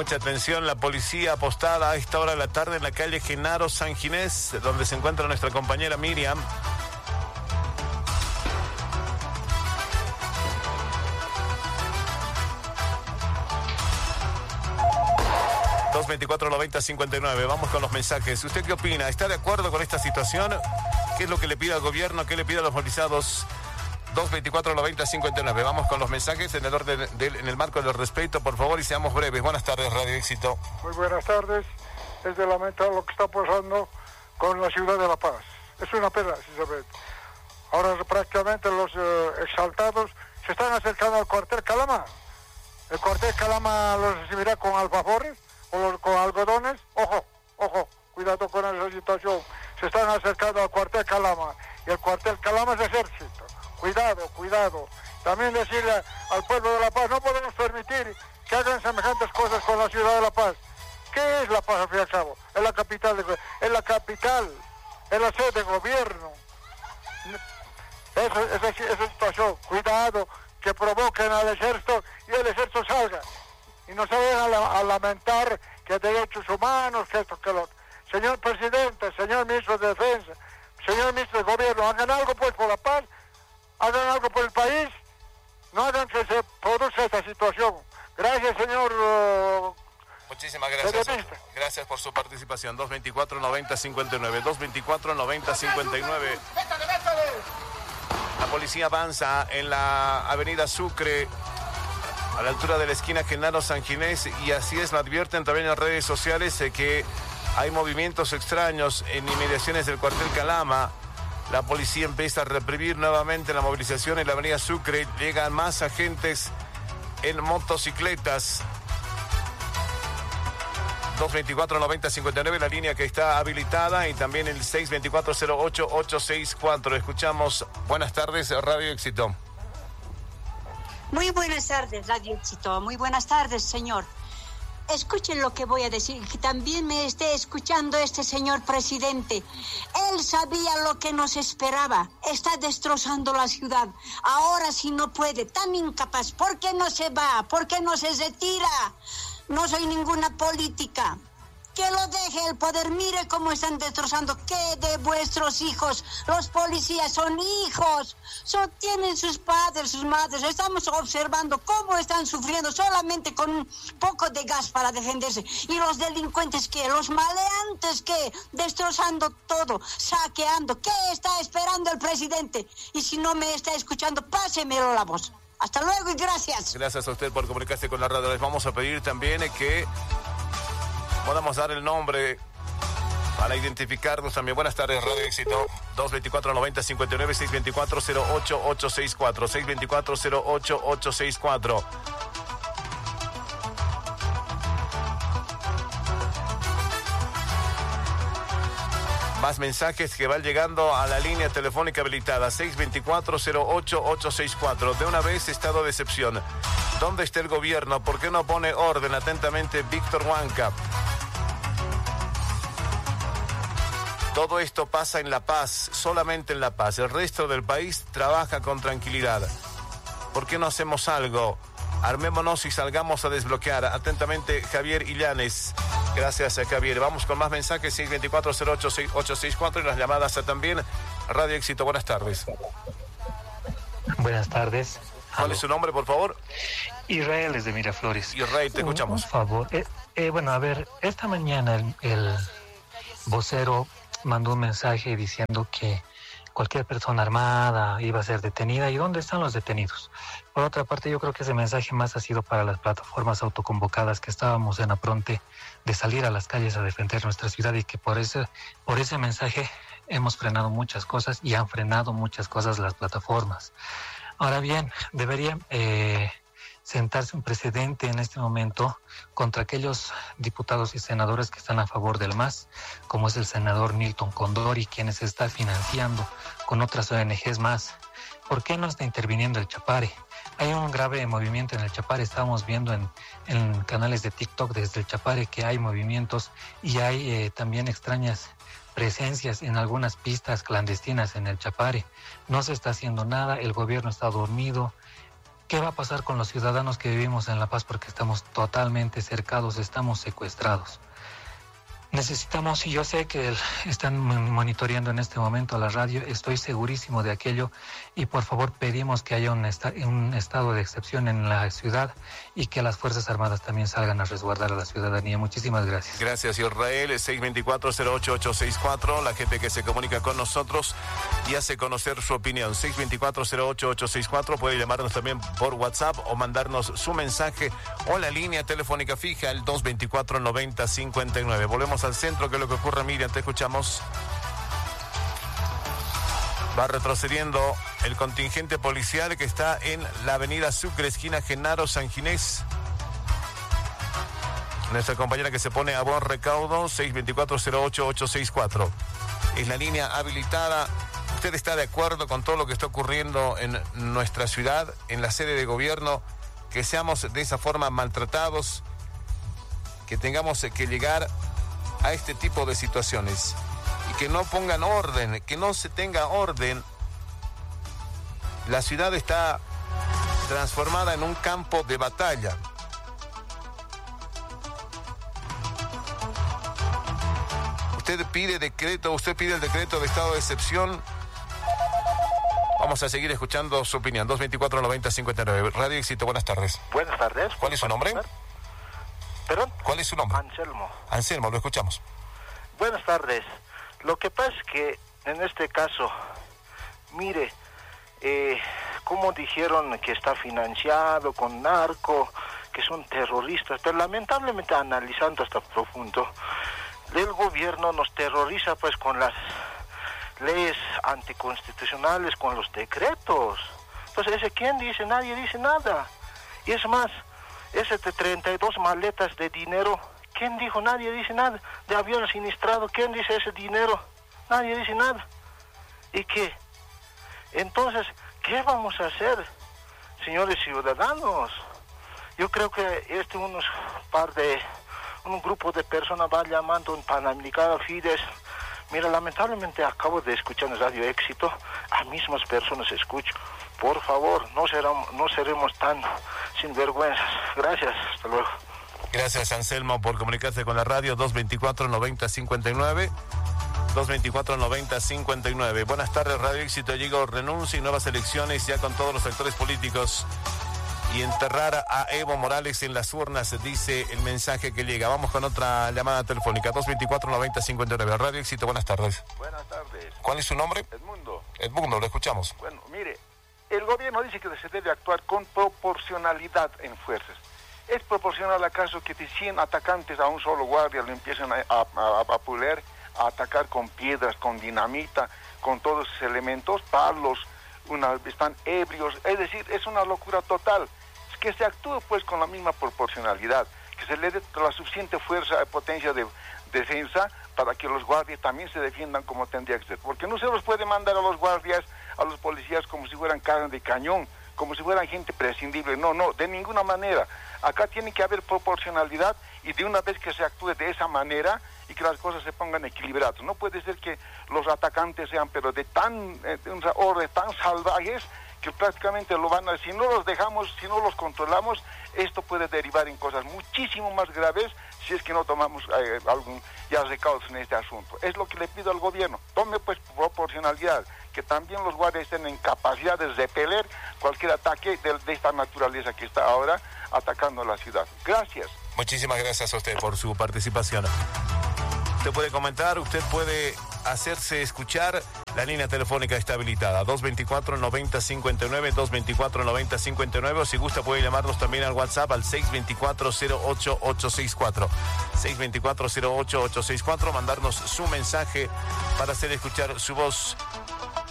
Mucha atención, la policía apostada a esta hora de la tarde en la calle Genaro San Ginés, donde se encuentra nuestra compañera Miriam. ...224-90-59... Vamos con los mensajes. ¿Usted qué opina? ¿Está de acuerdo con esta situación? ¿Qué es lo que le pide al gobierno? ¿Qué le pide a los movilizados? 224-90-59. Vamos con los mensajes en el orden en el marco del respeto, por favor, y seamos breves. Buenas tardes, Radio Éxito. Muy buenas tardes. Es de lamentar lo que está pasando con la ciudad de La Paz. Es una pena, sinceramente. Ahora prácticamente los exaltados se están acercando al cuartel Calama. El cuartel Calama los recibirá con alfajores o con algodones. Ojo, cuidado con esa situación. Se están acercando al cuartel Calama. Y el cuartel Calama es ejército. Cuidado. También decirle al pueblo de La Paz, no podemos permitir que hagan semejantes cosas con la ciudad de La Paz. ¿Qué es La Paz, al fin y al cabo? Es la capital, es la sede de gobierno. Esa situación, cuidado, que provoquen al ejército y el ejército salga. Y no se vayan a lamentar que derechos humanos, que esto, que lo otro. Señor presidente, señor ministro de Defensa, señor ministro de Gobierno, hagan algo pues por La Paz. Hagan algo por el país, no hagan que se produzca esta situación. Gracias, señor. Muchísimas gracias. Gracias por su participación. 224-90-59. 224-90-59. La policía avanza en la avenida Sucre, a la altura de la esquina Genaro San Ginés, y así es, lo advierten también en redes sociales que hay movimientos extraños en inmediaciones del cuartel Calama. La policía empieza a reprimir nuevamente la movilización en la avenida Sucre. Llegan más agentes en motocicletas. 224-90-59, la línea que está habilitada, y también el 624-08-864. Escuchamos. Buenas tardes, Radio Éxito. Muy buenas tardes, Radio Éxito. Muy buenas tardes, señor. Escuchen lo que voy a decir, que también me esté escuchando este señor presidente. Él sabía lo que nos esperaba. Está destrozando la ciudad. Ahora si no puede, tan incapaz, ¿por qué no se va? ¿Por qué no se retira? No soy ninguna política. Que lo deje el poder. Mire cómo están destrozando. ¿Qué de vuestros hijos? Los policías son hijos. Tienen sus padres, sus madres. Estamos observando cómo están sufriendo solamente con un poco de gas para defenderse. Y los delincuentes, ¿qué? Los maleantes, ¿qué? Destrozando todo, saqueando. ¿Qué está esperando el presidente? Y si no me está escuchando, pásemelo la voz. Hasta luego y gracias. Gracias a usted por comunicarse con la radio. Les vamos a pedir también que podamos dar el nombre para identificarnos también. Buenas tardes, Radio Éxito. 224-90-59, 624-08-864, 624-08-864. Más mensajes que van llegando a la línea telefónica habilitada, 624-08-864. De una vez, estado de excepción. ¿Dónde está el gobierno? ¿Por qué no pone orden? Atentamente, Víctor Huanca. Todo esto pasa en La Paz, solamente en La Paz. El resto del país trabaja con tranquilidad. ¿Por qué no hacemos algo? Armémonos y salgamos a desbloquear. Atentamente, Javier Illanes. Gracias, Javier. Vamos con más mensajes, 624-08-864, y las llamadas también. Radio Éxito, buenas tardes. Buenas tardes. ¿Cuál es su nombre, por favor? Israel, desde Miraflores. Israel, te escuchamos. Por favor. Bueno, a ver, esta mañana el vocero mandó un mensaje diciendo que cualquier persona armada iba a ser detenida. ¿Y dónde están los detenidos? Por otra parte, yo creo que ese mensaje más ha sido para las plataformas autoconvocadas que estábamos en apronte de salir a las calles a defender nuestra ciudad, y que por ese mensaje hemos frenado muchas cosas y han frenado muchas cosas las plataformas. Ahora bien, debería sentarse un precedente en este momento contra aquellos diputados y senadores que están a favor del MAS, como es el senador Nilton Condori, quienes está financiando con otras ONGs más. ¿Por qué no está interviniendo el Chapare? Hay un grave movimiento en el Chapare. Estábamos viendo en canales de TikTok desde el Chapare que hay movimientos, y hay también extrañas presencias en algunas pistas clandestinas en el Chapare. No se está haciendo nada, el gobierno está dormido. ¿Qué va a pasar con los ciudadanos que vivimos en La Paz? Porque estamos totalmente cercados, estamos secuestrados. Necesitamos, y yo sé que están monitoreando en este momento la radio, estoy segurísimo de aquello, y por favor pedimos que haya un estado de excepción en la ciudad y que las Fuerzas Armadas también salgan a resguardar a la ciudadanía. Muchísimas gracias. Gracias, Israel. 624-08864, la gente que se comunica con nosotros y hace conocer su opinión. 624-08864, puede llamarnos también por WhatsApp o mandarnos su mensaje o la línea telefónica fija, el 224-9059. Volvemos al centro. ¿Qué es lo que ocurre, Miriam? Te escuchamos. Va retrocediendo el contingente policial que está en la avenida Sucre, esquina Genaro San Ginés. Nuestra compañera que se pone a buen recaudo, 624-08864. Es la línea habilitada. ¿Usted está de acuerdo con todo lo que está ocurriendo en nuestra ciudad, en la sede de gobierno, que seamos de esa forma maltratados, que tengamos que llegar a este tipo de situaciones y que no pongan orden, que no se tenga orden? La ciudad está transformada en un campo de batalla. Usted pide el decreto de estado de excepción. Vamos a seguir escuchando su opinión. 224-9059. Radio Éxito, buenas tardes. Buenas tardes. ¿Cuál es su nombre? ¿Perdón? ¿Cuál es su nombre? Anselmo. Anselmo, lo escuchamos. Buenas tardes. Lo que pasa es que en este caso, mire, como dijeron que está financiado con narco, que son terroristas, pero lamentablemente analizando hasta profundo, el gobierno nos terroriza pues con las leyes anticonstitucionales, con los decretos. Entonces, ¿quién dice? Nadie dice nada. Y es más, ese de 32 maletas de dinero, ¿quién dijo? Nadie dice nada. De avión sinistrado, ¿quién dice ese dinero? Nadie dice nada. ¿Y qué? Entonces, ¿qué vamos a hacer, señores ciudadanos? Yo creo que un grupo de personas va llamando en Panamericana Fides. Mira, lamentablemente acabo de escuchar en Radio Éxito, a mismas personas escucho. Por favor, no seremos tan sinvergüenzas. Gracias, hasta luego. Gracias, Anselmo, por comunicarse con la radio. 224-9059. 224-9059. Buenas tardes, Radio Éxito. Llegó renuncia y nuevas elecciones ya con todos los actores políticos. Y enterrar a Evo Morales en las urnas, dice el mensaje que llega. Vamos con otra llamada telefónica. 224-9059. Radio Éxito, buenas tardes. Buenas tardes. ¿Cuál es su nombre? Edmundo. Edmundo, lo escuchamos. Bueno, mire, el gobierno dice que se debe actuar con proporcionalidad en fuerzas. ¿Es proporcional acaso que de 100 atacantes a un solo guardia lo empiecen a puler, a atacar con piedras, con dinamita, con todos esos elementos, palos, están ebrios? Es decir, es una locura total. Es que se actúe pues con la misma proporcionalidad, que se le dé la suficiente fuerza y potencia de defensa para que los guardias también se defiendan como tendría que ser. Porque no se los puede mandar a los guardias, a los policías como si fueran carne de cañón, como si fueran gente prescindible. No, de ninguna manera. Acá tiene que haber proporcionalidad y de una vez que se actúe de esa manera y que las cosas se pongan equilibradas. No puede ser que los atacantes sean pero de una orden tan salvajes que prácticamente lo van a... Si no los dejamos, si no los controlamos, esto puede derivar en cosas muchísimo más graves si es que no tomamos ya recaudos en este asunto. Es lo que le pido al gobierno. Tome pues proporcionalidad, que también los guardias estén en capacidad de repeler cualquier ataque de esta naturaleza que está ahora atacando la ciudad. Gracias. Muchísimas gracias a usted por su participación. Usted puede comentar, usted puede hacerse escuchar. La línea telefónica está habilitada, 224-9059, 224-9059, o si gusta puede llamarnos también al WhatsApp al 624-08864, 624-08864, mandarnos su mensaje para hacer escuchar su voz